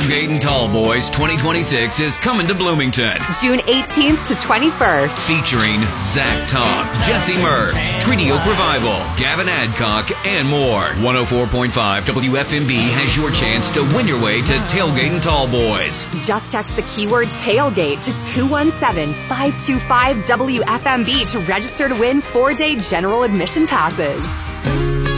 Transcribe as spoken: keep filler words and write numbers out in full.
Tailgate and Tall Boys twenty twenty-six is coming to Bloomington. June eighteenth to twenty-first. Featuring Zach Top, Jesse Murph, Treaty Oak Revival, Gavin Adcock, and more. one oh four point five W F M B has your chance to win your way to Tailgate and Tall Boys. Just text the keyword tailgate to two one seven, five two five, W F M B to register to win four-day general admission passes.